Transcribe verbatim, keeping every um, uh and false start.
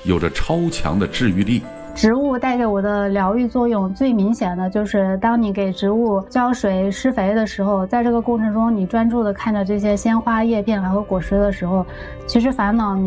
有着超强的治愈力。 植物带给我的疗愈作用最明显的就是当你给植物浇水施肥的时候，在这个过程中你专注的看着这些鲜花叶片还有果实的时候，其实烦恼